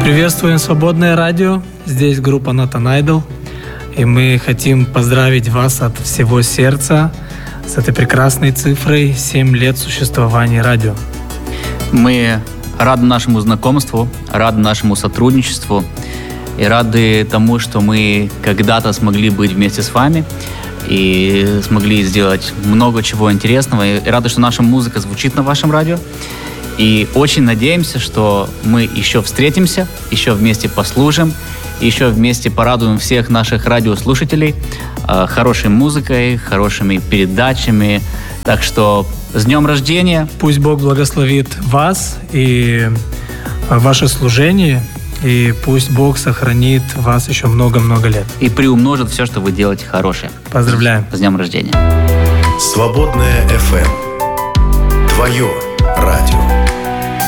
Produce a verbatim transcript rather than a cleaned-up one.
Приветствуем Свободное радио. Здесь группа Nathan Idol. И мы хотим поздравить вас от всего сердца с этой прекрасной цифрой семь лет существования радио. Мы рады нашему знакомству, рады нашему сотрудничеству и рады тому, что мы когда-то смогли быть вместе с вами и смогли сделать много чего интересного. И рады, что наша музыка звучит на вашем радио. И очень надеемся, что мы еще встретимся, еще вместе послужим, еще вместе порадуем всех наших радиослушателей э, хорошей музыкой, хорошими передачами. Так что с днем рождения! Пусть Бог благословит вас и ваше служение, и пусть Бог сохранит вас еще много-много лет. И приумножит все, что вы делаете хорошее. Поздравляем! С днем рождения! Свободное эф эм. Твое радио.